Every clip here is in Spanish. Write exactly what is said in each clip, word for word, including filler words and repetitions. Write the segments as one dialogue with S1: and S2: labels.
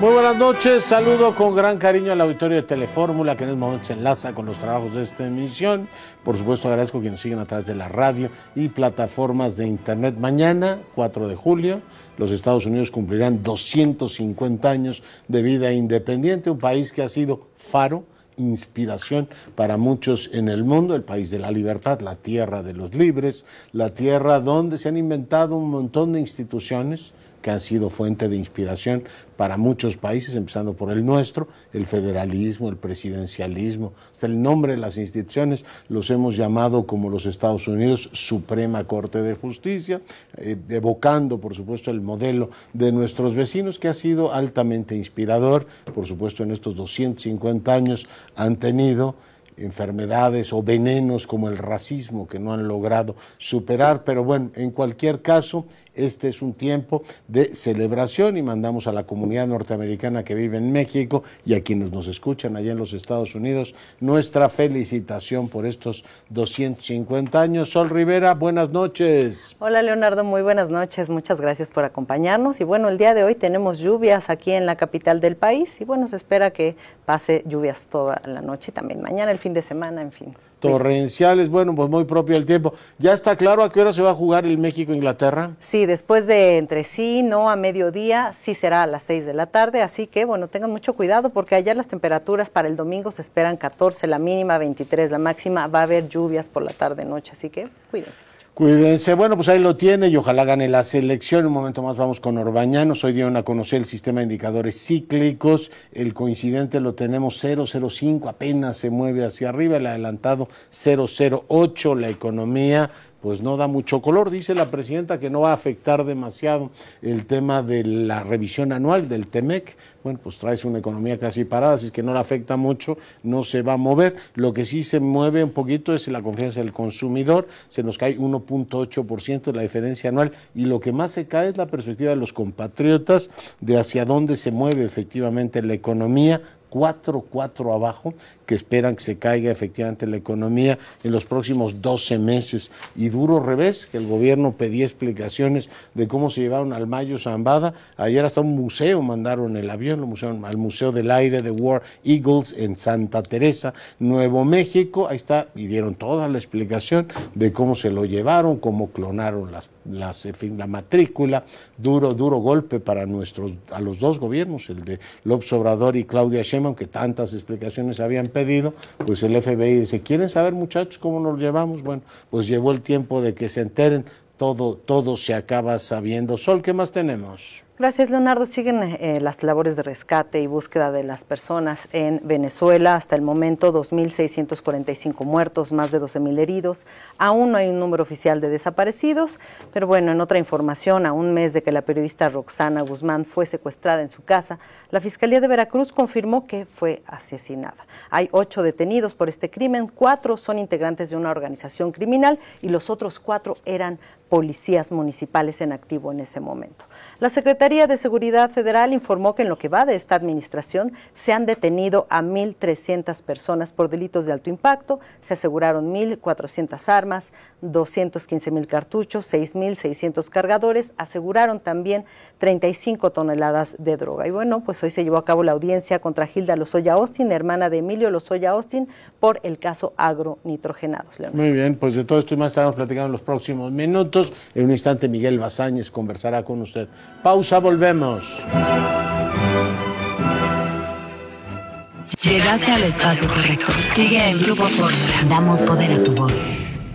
S1: Muy buenas noches, saludo con gran cariño al auditorio de Telefórmula, que en este momento se enlaza con los trabajos de esta emisión. Por supuesto, agradezco a quienes nos siguen a través de la radio y plataformas de internet. Mañana, cuatro de julio, los Estados Unidos cumplirán doscientos cincuenta años de vida independiente, un país que ha sido faro, inspiración para muchos en el mundo, el país de la libertad, la tierra de los libres, la tierra donde se han inventado un montón de instituciones que han sido fuente de inspiración para muchos países, empezando por el nuestro, el federalismo, el presidencialismo, hasta el nombre de las instituciones los hemos llamado, como los Estados Unidos, Suprema Corte de Justicia, eh, evocando, por supuesto, el modelo de nuestros vecinos, que ha sido altamente inspirador. Por supuesto, en estos doscientos cincuenta años han tenido enfermedades o venenos como el racismo que no han logrado superar, pero bueno, en cualquier caso, este es un tiempo de celebración y mandamos a la comunidad norteamericana que vive en México y a quienes nos escuchan allá en los Estados Unidos nuestra felicitación por estos doscientos cincuenta años. Sol Rivera, buenas noches.
S2: Hola Leonardo, muy buenas noches, muchas gracias por acompañarnos y bueno, el día de hoy tenemos lluvias aquí en la capital del país y bueno, se espera que pase lluvias toda la noche y también mañana, el fin de semana, en fin.
S1: Torrenciales, bueno, pues muy propio el tiempo. ¿Ya está claro a qué hora se va a jugar el México-Inglaterra?
S2: Sí, después de entre sí, no a mediodía, sí será a las seis de la tarde, así que bueno, tengan mucho cuidado porque allá las temperaturas para el domingo se esperan catorce, la mínima veintitrés, la máxima va a haber lluvias por la tarde-noche, así que cuídense.
S1: Cuídense, bueno, pues ahí lo tiene y ojalá gane la selección. En un momento más vamos con Orbañanos. Hoy dieron a conocer el sistema de indicadores cíclicos. El coincidente lo tenemos cero coma cero cinco, apenas se mueve hacia arriba. El adelantado cero coma cero ocho. La economía pues no da mucho color. Dice la presidenta que no va a afectar demasiado el tema de la revisión anual del Temec. Bueno, pues traes una economía casi parada, así es que no la afecta mucho, no se va a mover. Lo que sí se mueve un poquito es la confianza del consumidor, se nos cae uno punto ocho por ciento de la diferencia anual y lo que más se cae es la perspectiva de los compatriotas de hacia dónde se mueve efectivamente la economía. cuatro, cuatro abajo, que esperan que se caiga efectivamente la economía en los próximos doce meses. Y duro revés, que el gobierno pedía explicaciones de cómo se llevaron al Mayo Zambada. Ayer hasta un museo mandaron el avión, lo museo, al Museo del Aire de War Eagles en Santa Teresa, Nuevo México. Ahí está, y dieron toda la explicación de cómo se lo llevaron, cómo clonaron las, las, en fin, la matrícula. Duro, duro golpe para nuestros, a los dos gobiernos, el de López Obrador y Claudia Sheinbaum, aunque tantas explicaciones habían pedido, pues el F B I dice, ¿quieren saber muchachos cómo nos llevamos? Bueno, pues llegó el tiempo de que se enteren, todo, todo se acaba sabiendo. Sol, ¿qué más tenemos?
S2: Gracias, Leonardo. Siguen eh, las labores de rescate y búsqueda de las personas en Venezuela. Hasta el momento, dos mil seiscientos cuarenta y cinco muertos, más de doce mil heridos. Aún no hay un número oficial de desaparecidos, pero bueno, en otra información, a un mes de que la periodista Roxana Guzmán fue secuestrada en su casa, la Fiscalía de Veracruz confirmó que fue asesinada. Hay ocho detenidos por este crimen, cuatro son integrantes de una organización criminal y los otros cuatro eran policías municipales en activo en ese momento. La Secretaría de Seguridad Federal informó que en lo que va de esta administración se han detenido a mil trescientas personas por delitos de alto impacto, se aseguraron mil cuatrocientas armas, doscientos quince mil cartuchos, seis mil seiscientos cargadores, aseguraron también treinta y cinco toneladas de droga. Y bueno, pues hoy se llevó a cabo la audiencia contra Gilda Lozoya Austin, hermana de Emilio Lozoya Austin, por el caso agronitrogenados. Leonardo.
S1: Muy bien, pues de todo esto y más estaremos platicando en los próximos minutos. En un instante Miguel Bazáñez conversará con usted. Pausa, volvemos.
S3: Llegaste al espacio correcto. Sigue el Grupo Fórmula. Damos poder a tu voz.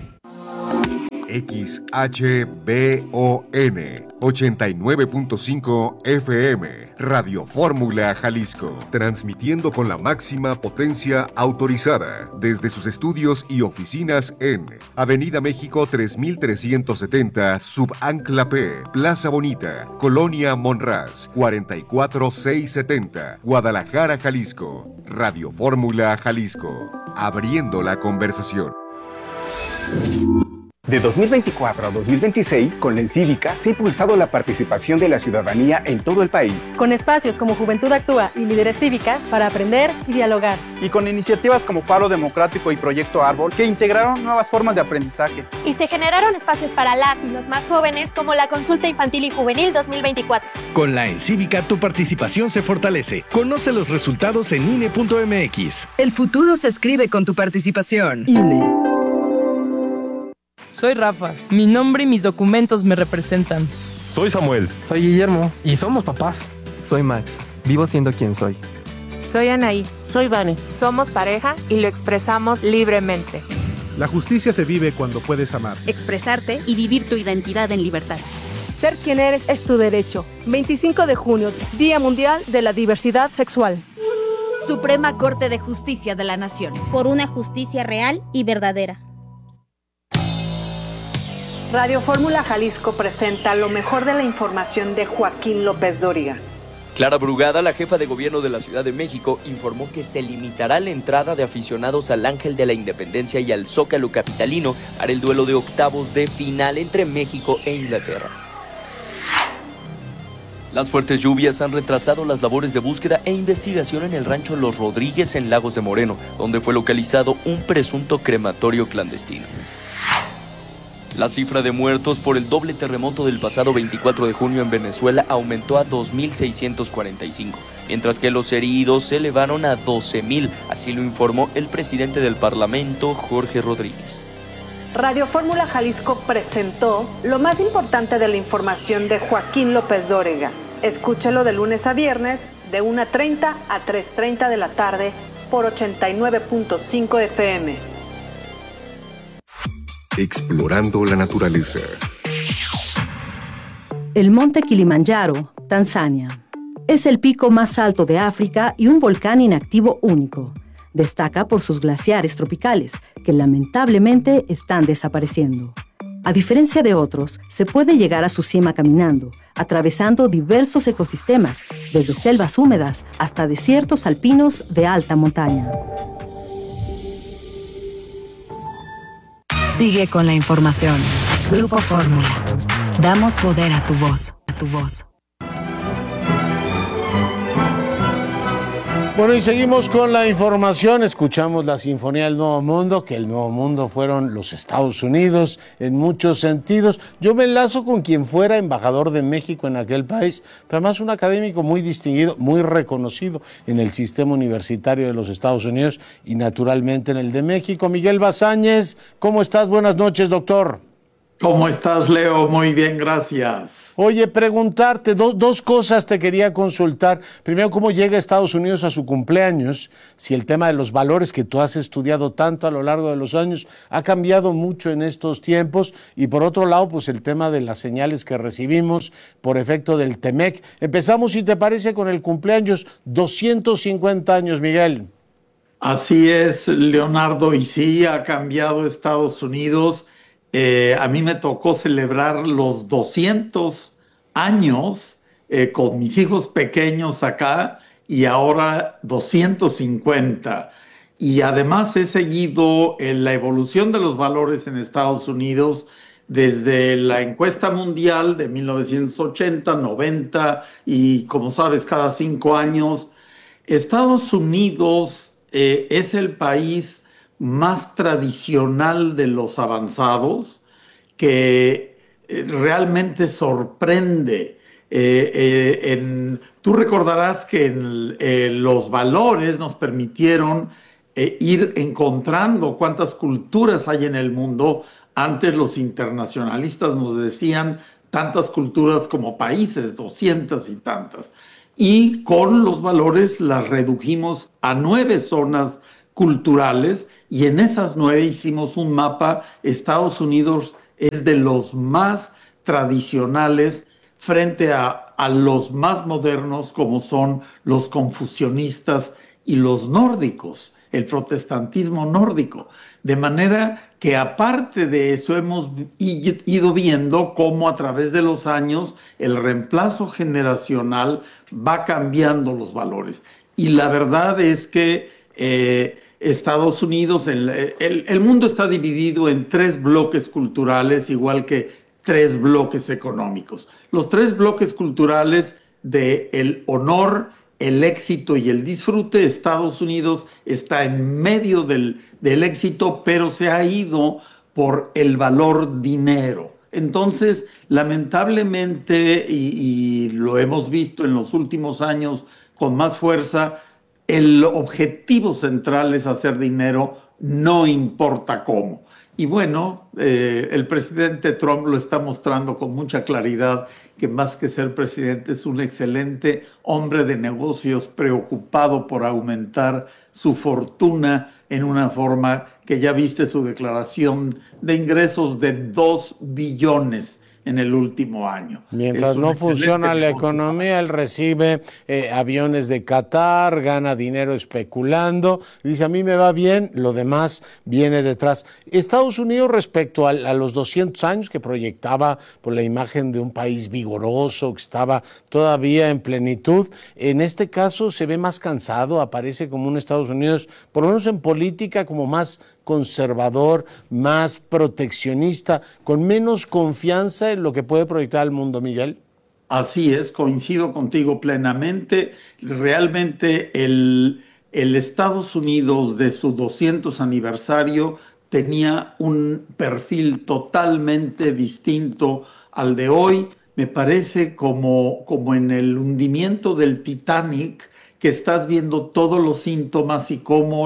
S4: X H B O N ochenta y nueve punto cinco F M, Radio Fórmula Jalisco, transmitiendo con la máxima potencia autorizada desde sus estudios y oficinas en Avenida México tres mil trescientos setenta, Subancla P, Plaza Bonita, Colonia Monraz, cuarenta y cuatro mil seiscientos setenta, Guadalajara, Jalisco. Radio Fórmula Jalisco, abriendo la conversación.
S5: De dos mil veinticuatro a dos mil veintiséis, con la Encívica se ha impulsado la participación de la ciudadanía en todo el país.
S6: Con espacios como Juventud Actúa y Líderes Cívicas para aprender y dialogar.
S7: Y con iniciativas como Faro Democrático y Proyecto Árbol, que integraron nuevas formas de aprendizaje.
S8: Y se generaron espacios para las y los más jóvenes, como la Consulta Infantil y Juvenil dos mil veinticuatro.
S9: Con la Encívica, tu participación se fortalece. Conoce los resultados en I N E punto M X.
S10: El futuro se escribe con tu participación.
S2: I N E.
S11: Soy Rafa. Mi nombre y mis documentos me representan.
S12: Soy Samuel.
S13: Soy Guillermo. Y somos papás.
S14: Soy Max. Vivo siendo quien soy.
S15: Soy Anaí.
S16: Soy Vani.
S15: Somos pareja y lo expresamos libremente.
S17: La justicia se vive cuando puedes amar.
S18: Expresarte y vivir tu identidad en libertad.
S6: Ser quien eres es tu derecho. veinticinco de junio, Día Mundial de la Diversidad Sexual.
S18: Suprema Corte de Justicia de la Nación.
S19: Por una justicia real y verdadera.
S20: Radio Fórmula Jalisco presenta lo mejor de la información de Joaquín López Dóriga.
S21: Clara Brugada, la jefa de gobierno de la Ciudad de México, informó que se limitará la entrada de aficionados al Ángel de la Independencia y al Zócalo capitalino para el duelo de octavos de final entre México e Inglaterra. Las fuertes lluvias han retrasado las labores de búsqueda e investigación en el rancho Los Rodríguez en Lagos de Moreno, donde fue localizado un presunto crematorio clandestino. La cifra de muertos por el doble terremoto del pasado veinticuatro de junio en Venezuela aumentó a dos mil seiscientos cuarenta y cinco, mientras que los heridos se elevaron a doce mil, así lo informó el presidente del Parlamento, Jorge Rodríguez.
S20: Radio Fórmula Jalisco presentó lo más importante de la información de Joaquín López Dóriga. Escúchelo de lunes a viernes, de una treinta a tres treinta de la tarde, por ochenta y nueve punto cinco F M.
S4: Explorando la naturaleza.
S2: El monte Kilimanjaro, Tanzania. Es el pico más alto de África y un volcán inactivo único. Destaca por sus glaciares tropicales, que lamentablemente están desapareciendo. A diferencia de otros, se puede llegar a su cima caminando, atravesando diversos ecosistemas, desde selvas húmedas hasta desiertos alpinos de alta montaña.
S3: Sigue con la información. Grupo Fórmula. Damos poder a tu voz, a tu voz.
S1: Bueno, y seguimos con la información. Escuchamos la Sinfonía del Nuevo Mundo, que el Nuevo Mundo fueron los Estados Unidos en muchos sentidos. Yo me enlazo con quien fuera embajador de México en aquel país, pero además un académico muy distinguido, muy reconocido en el sistema universitario de los Estados Unidos y naturalmente en el de México. Miguel Bazáñez, ¿cómo estás? Buenas noches, doctor.
S22: ¿Cómo estás, Leo? Muy bien, gracias.
S1: Oye, preguntarte, do, dos cosas te quería consultar. Primero, ¿cómo llega Estados Unidos a su cumpleaños? Si el tema de los valores que tú has estudiado tanto a lo largo de los años ha cambiado mucho en estos tiempos. Y por otro lado, pues el tema de las señales que recibimos por efecto del Temec. Empezamos, si te parece, con el cumpleaños, doscientos cincuenta años, Miguel.
S22: Así es, Leonardo, y sí ha cambiado Estados Unidos. Eh, a mí me tocó celebrar los doscientos años eh, con mis hijos pequeños acá y ahora doscientos cincuenta. Y además he seguido eh, la evolución de los valores en Estados Unidos desde la encuesta mundial de mil novecientos ochenta, noventa y, como sabes, cada cinco años. Estados Unidos eh, es el país más tradicional de los avanzados, que eh, realmente sorprende. Eh, eh, en, tú recordarás que en, eh, los valores nos permitieron eh, ir encontrando cuántas culturas hay en el mundo. Antes los internacionalistas nos decían tantas culturas como países, doscientas y tantas. Y con los valores las redujimos a nueve zonas culturales, y en esas nueve hicimos un mapa. Estados Unidos es de los más tradicionales frente a, a los más modernos, como son los confucianistas y los nórdicos, el protestantismo nórdico. De manera que aparte de eso hemos ido viendo cómo a través de los años el reemplazo generacional va cambiando los valores. Y la verdad es que eh, Estados Unidos, el, el, el mundo está dividido en tres bloques culturales, igual que tres bloques económicos. Los tres bloques culturales de el honor, el éxito y el disfrute, Estados Unidos está en medio del, del éxito, pero se ha ido por el valor dinero. Entonces, lamentablemente, y, y lo hemos visto en los últimos años con más fuerza, el objetivo central es hacer dinero, no importa cómo. Y bueno, eh, el presidente Trump lo está mostrando con mucha claridad, que más que ser presidente es un excelente hombre de negocios preocupado por aumentar su fortuna en una forma que ya viste su declaración de ingresos de dos billones en el último año.
S1: Mientras no funciona la economía, él recibe eh, aviones de Qatar, gana dinero especulando, dice a mí me va bien, lo demás viene detrás. Estados Unidos, respecto a, a los doscientos años que proyectaba por la imagen de un país vigoroso, que estaba todavía en plenitud, en este caso se ve más cansado, aparece como un Estados Unidos, por lo menos en política, como más conservador, más proteccionista, con menos confianza en lo que puede proyectar al mundo, Miguel.
S22: Así es, coincido contigo plenamente. Realmente el, el Estados Unidos de su doscientos aniversario tenía un perfil totalmente distinto al de hoy. Me parece como, como en el hundimiento del Titanic, que estás viendo todos los síntomas y cómo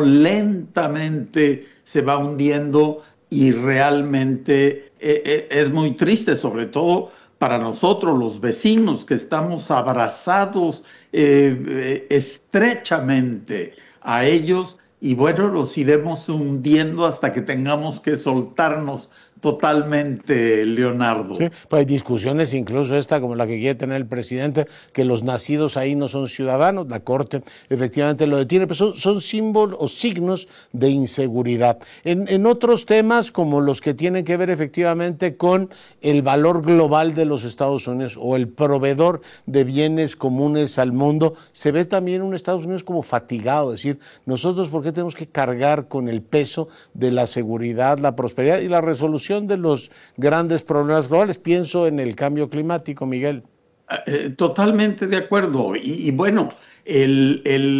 S22: lentamente se va hundiendo, y realmente eh, es muy triste, sobre todo para nosotros los vecinos que estamos abrazados eh, eh, estrechamente a ellos, y bueno, los iremos hundiendo hasta que tengamos que soltarnos totalmente, Leonardo.
S1: Sí, pues hay discusiones, incluso esta como la que quiere tener el presidente, que los nacidos ahí no son ciudadanos, la Corte efectivamente lo detiene, pero son, son símbolos o signos de inseguridad. En, en otros temas, como los que tienen que ver efectivamente con el valor global de los Estados Unidos o el proveedor de bienes comunes al mundo, se ve también un Estados Unidos como fatigado, es decir, nosotros ¿por qué tenemos que cargar con el peso de la seguridad, la prosperidad y la resolución de los grandes problemas globales? Pienso en el cambio climático, Miguel.
S22: Eh, totalmente de acuerdo. Y, y bueno, el,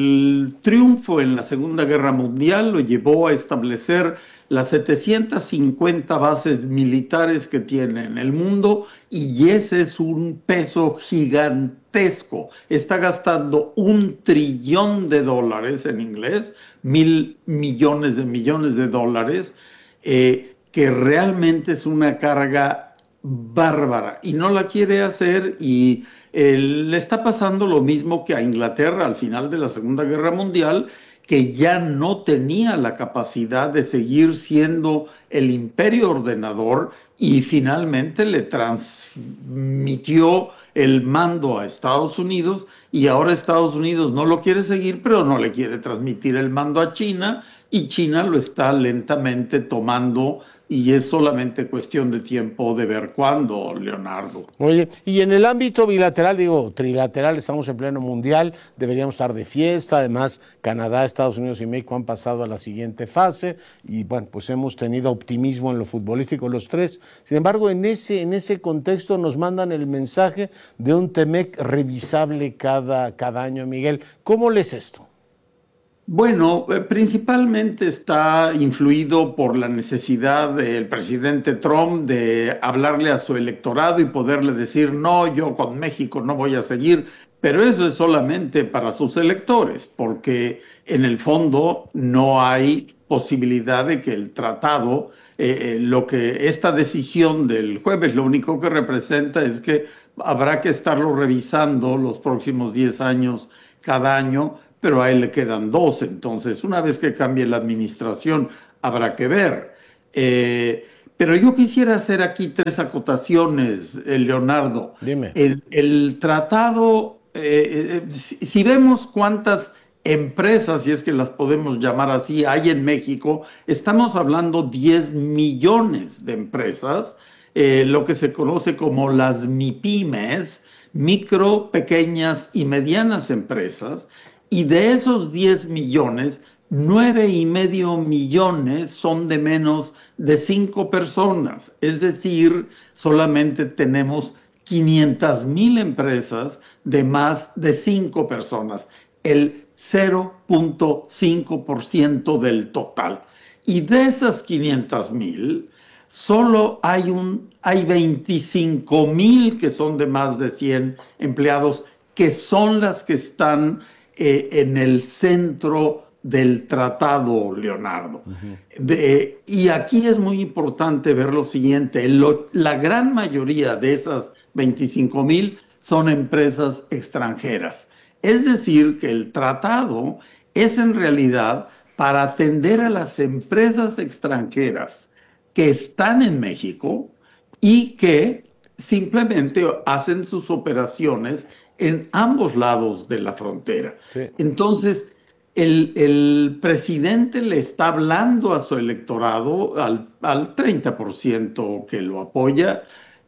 S22: el triunfo en la Segunda Guerra Mundial lo llevó a establecer las setecientas cincuenta bases militares que tiene en el mundo, y ese es un peso gigantesco. Está gastando un trillón de dólares en inglés, mil millones de millones de dólares, eh, que realmente es una carga bárbara y no la quiere hacer, y eh, le está pasando lo mismo que a Inglaterra al final de la Segunda Guerra Mundial, que ya no tenía la capacidad de seguir siendo el imperio ordenador, y finalmente le transmitió el mando a Estados Unidos, y ahora Estados Unidos no lo quiere seguir, pero no le quiere transmitir el mando a China, y China lo está lentamente tomando, y es solamente cuestión de tiempo de ver cuándo, Leonardo.
S1: Oye, y en el ámbito bilateral, digo, trilateral, estamos en pleno mundial, deberíamos estar de fiesta, además Canadá, Estados Unidos y México han pasado a la siguiente fase, y bueno, pues hemos tenido optimismo en lo futbolístico los tres. Sin embargo, en ese, en ese contexto nos mandan el mensaje de un T-MEC revisable cada, cada año, Miguel. ¿Cómo lees esto?
S22: Bueno, eh, principalmente está influido por la necesidad del presidente Trump de hablarle a su electorado y poderle decir, no, yo con México no voy a seguir, pero eso es solamente para sus electores, porque en el fondo no hay posibilidad de que el tratado, eh, lo que esta decisión del jueves, lo único que representa es que habrá que estarlo revisando los próximos diez años cada año, pero a él le quedan dos, entonces una vez que cambie la administración habrá que ver. Eh, pero yo quisiera hacer aquí tres acotaciones, eh, Leonardo.
S1: Dime.
S22: El, el tratado, eh, eh, si, si vemos cuántas empresas, si es que las podemos llamar así, hay en México, estamos hablando diez millones de empresas, eh, lo que se conoce como las MIPYMES, micro, pequeñas y medianas empresas. Y de esos diez millones, nueve y medio millones son de menos de cinco personas. Es decir, solamente tenemos quinientas mil empresas de más de cinco personas, el cero punto cinco por ciento del total. Y de esas quinientas mil, solo hay, un, hay veinticinco mil que son de más de cien empleados, que son las que están eh, en el centro del tratado, Leonardo. Uh-huh. De, y aquí es muy importante ver lo siguiente, lo, la gran mayoría de esas veinticinco mil son empresas extranjeras. Es decir, que el tratado es en realidad para atender a las empresas extranjeras que están en México y que simplemente hacen sus operaciones en ambos lados de la frontera. Sí. Entonces, el, el presidente le está hablando a su electorado, al, al treinta por ciento que lo apoya,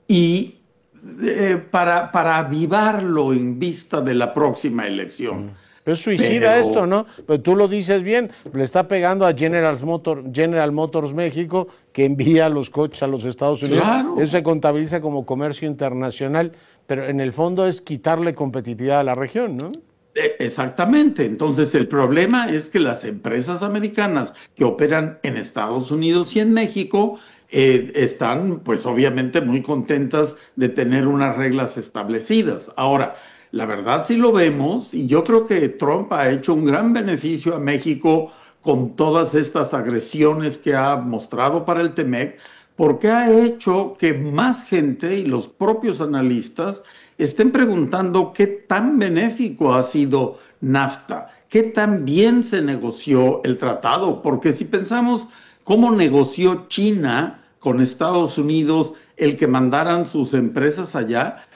S22: y eh, para, para avivarlo en vista de la próxima elección.
S1: Mm. Es suicida Pero... esto, ¿no? Pero tú lo dices bien, le está pegando a General Motors, General Motors México, que envía los coches a los Estados Unidos. Claro. Eso se contabiliza como comercio internacional, pero en el fondo es quitarle competitividad a la región, ¿no?
S22: Exactamente. Entonces el problema es que las empresas americanas que operan en Estados Unidos y en México eh, están, pues obviamente, muy contentas de tener unas reglas establecidas. Ahora, la verdad sí lo vemos, y yo creo que Trump ha hecho un gran beneficio a México con todas estas agresiones que ha mostrado para el T-M E C, porque ha hecho que más gente y los propios analistas estén preguntando qué tan benéfico ha sido NAFTA, qué tan bien se negoció el tratado, porque si pensamos cómo negoció China con Estados Unidos el que mandaran sus empresas allá,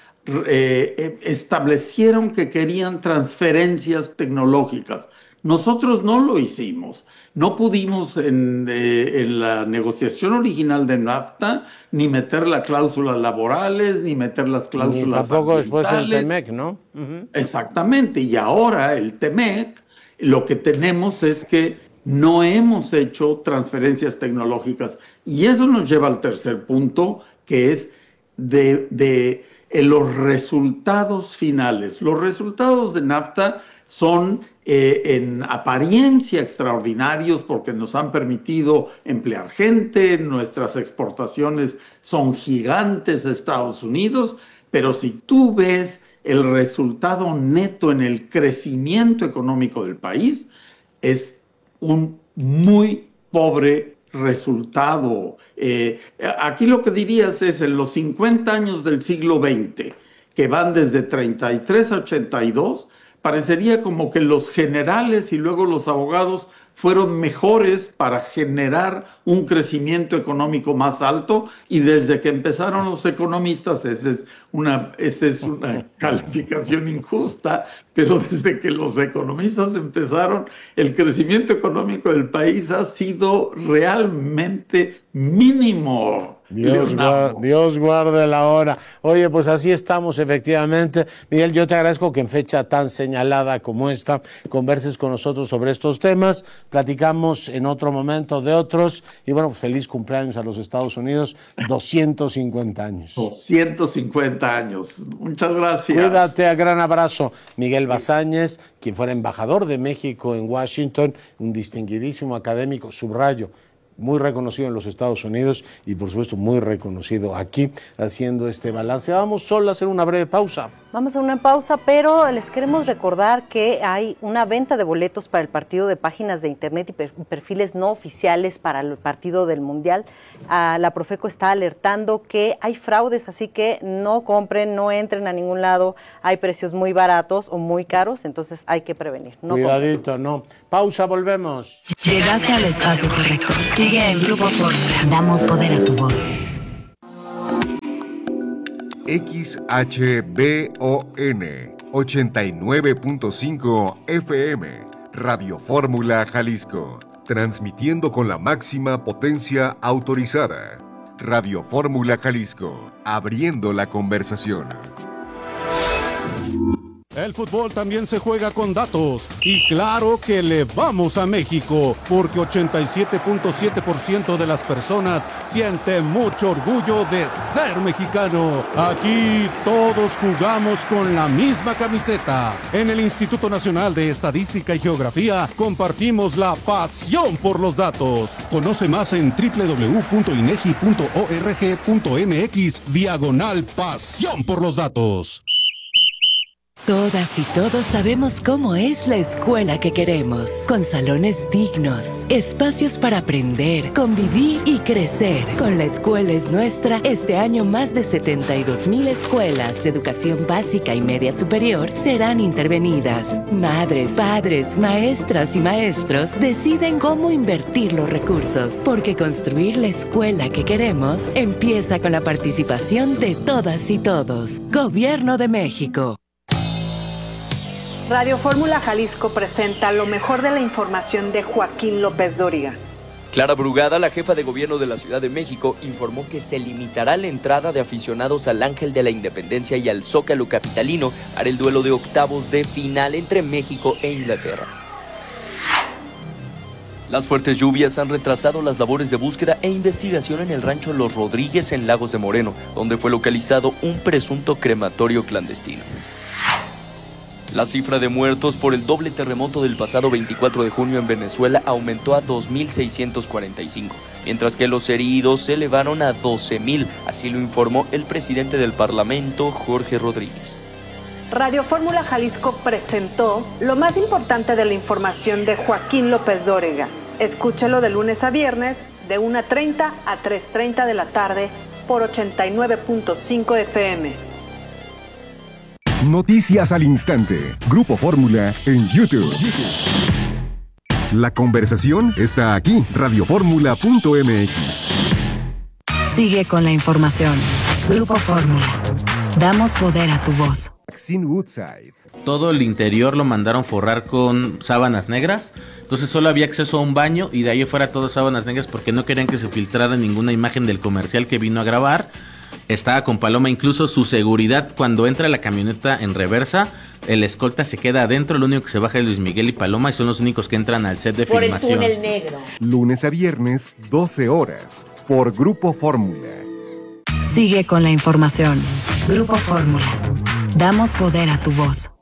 S22: Eh, establecieron que querían transferencias tecnológicas. Nosotros no lo hicimos. No pudimos en, eh, en la negociación original de NAFTA ni meter las cláusulas laborales, ni meter las cláusulas
S1: ni tampoco después el T M E C, ¿no?
S22: Uh-huh. Exactamente. Y ahora el T M E C, lo que tenemos es que no hemos hecho transferencias tecnológicas. Y eso nos lleva al tercer punto, que es de... de en los resultados finales. Los resultados de NAFTA son eh, en apariencia extraordinarios porque nos han permitido emplear gente, nuestras exportaciones son gigantes a Estados Unidos, pero si tú ves el resultado neto en el crecimiento económico del país, es un muy pobre resultado. Eh, aquí lo que dirías es, en los cincuenta años del siglo veinte, que van desde treinta y tres a ochenta y dos, parecería como que los generales y luego los abogados fueron mejores para generar un crecimiento económico más alto, y desde que empezaron los economistas, esa es una, esa es una calificación injusta, pero desde que los economistas empezaron, el crecimiento económico del país ha sido realmente mínimo.
S1: Dios, guarde, Dios guarde la hora. Oye, pues así estamos efectivamente. Miguel, yo te agradezco que en fecha tan señalada como esta converses con nosotros sobre estos temas. Platicamos en otro momento de otros. Y bueno, pues feliz cumpleaños a los Estados Unidos, doscientos cincuenta años.
S22: doscientos cincuenta años. Muchas gracias.
S1: Cuídate, gran abrazo. Miguel Bazáñez, quien fuera embajador de México en Washington, un distinguidísimo académico, subrayo, muy reconocido en los Estados Unidos y por supuesto muy reconocido aquí haciendo este balance. Vamos solo a hacer una breve pausa.
S2: Vamos a una pausa, pero les queremos recordar que hay una venta de boletos para el partido de páginas de internet y perfiles no oficiales para el partido del Mundial. Ah, la Profeco está alertando que hay fraudes, así que no compren, no entren a ningún lado. Hay precios muy baratos o muy caros, entonces hay que prevenir. No
S1: Cuidadito, compren. no. Pausa, volvemos.
S3: Llegaste al espacio correcto. Sigue en Grupo Fórmula. Damos poder a tu voz.
S4: X H B O N ochenta y nueve punto cinco F M, Radio Fórmula Jalisco, transmitiendo con la máxima potencia autorizada. Radio Fórmula Jalisco, abriendo la conversación.
S12: El fútbol también se juega con datos y claro que le vamos a México porque ochenta y siete punto siete por ciento de las personas siente mucho orgullo de ser mexicano. Aquí todos jugamos con la misma camiseta. En el Instituto Nacional de Estadística y Geografía compartimos la pasión por los datos. Conoce más en doble u doble u doble u punto inegi punto org punto mx diagonal pasión por los datos.
S16: Todas y todos sabemos cómo es la escuela que queremos, con salones dignos, espacios para aprender, convivir y crecer. Con La Escuela es Nuestra, este año más de setenta y dos mil escuelas de educación básica y media superior serán intervenidas. Madres, padres, maestras y maestros deciden cómo invertir los recursos, porque construir la escuela que queremos empieza con la participación de todas y todos. Gobierno de México.
S20: Radio Fórmula Jalisco presenta lo mejor de la información de Joaquín López Dóriga.
S21: Clara Brugada, la jefa de gobierno de la Ciudad de México, informó que se limitará la entrada de aficionados al Ángel de la Independencia y al Zócalo capitalino para el duelo de octavos de final entre México e Inglaterra. Las fuertes lluvias han retrasado las labores de búsqueda e investigación en el rancho Los Rodríguez en Lagos de Moreno, donde fue localizado un presunto crematorio clandestino. La cifra de muertos por el doble terremoto del pasado veinticuatro de junio en Venezuela aumentó a dos mil seiscientos cuarenta y cinco, mientras que los heridos se elevaron a doce mil, así lo informó el presidente del Parlamento, Jorge Rodríguez.
S20: Radio Fórmula Jalisco presentó lo más importante de la información de Joaquín López Dóriga. Escúchalo de lunes a viernes, de una treinta a tres treinta de la tarde, por ochenta y nueve punto cinco F M.
S4: Noticias al instante. Grupo Fórmula en YouTube. La conversación está aquí. radio fórmula punto m x.
S3: Sigue con la información. Grupo Fórmula. Damos poder a tu voz.
S4: Vaccine Woodside.
S23: Todo el interior lo mandaron forrar con sábanas negras. Entonces solo había acceso a un baño y de ahí fuera todo sábanas negras porque no querían que se filtrara ninguna imagen del comercial que vino a grabar. Estaba con Paloma, incluso su seguridad cuando entra la camioneta en reversa, el escolta se queda adentro, lo único que se baja es Luis Miguel y Paloma y son los únicos que entran al set de
S18: por
S23: filmación.
S18: Por el túnel negro.
S4: Lunes a viernes, doce horas, por Grupo Fórmula.
S3: Sigue con la información. Grupo Fórmula. Damos poder a tu voz.